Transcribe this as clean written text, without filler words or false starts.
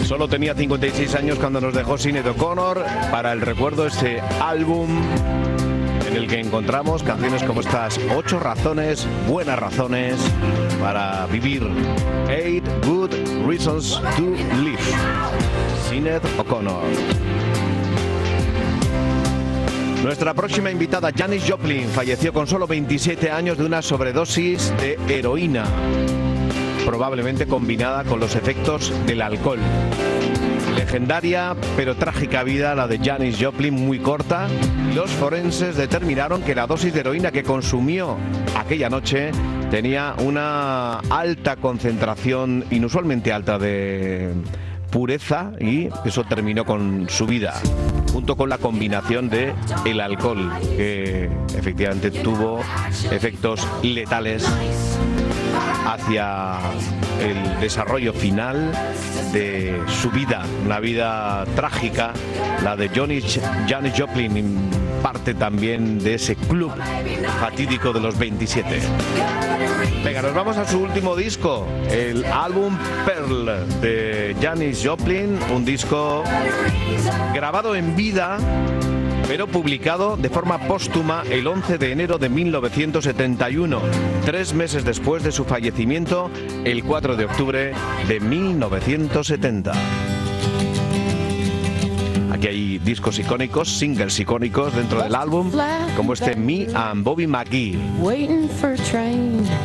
Solo tenía 56 años cuando nos dejó Sinéad O'Connor. Para el recuerdo, este álbum en el que encontramos canciones como estas: 8 razones, buenas razones para vivir. 8 good reasons to live. Sinéad O'Connor. Nuestra próxima invitada, Janis Joplin, falleció con solo 27 años de una sobredosis de heroína, probablemente combinada con los efectos del alcohol. Legendaria pero trágica vida la de Janis Joplin, muy corta. Los forenses determinaron que la dosis de heroína que consumió aquella noche tenía una alta concentración, inusualmente alta, de pureza, y eso terminó con su vida, junto con la combinación de el alcohol, que efectivamente tuvo efectos letales hacia el desarrollo final de su vida, una vida trágica, la de Janis Joplin, parte también de ese club fatídico de los 27. Venga, nos vamos a su último disco, el álbum Pearl de Janis Joplin, un disco grabado en vida, pero publicado de forma póstuma el 11 de enero de 1971, 3 meses después de su fallecimiento, el 4 de octubre de 1970. Aquí hay discos icónicos, singles icónicos dentro del álbum, como este Me and Bobby McGee.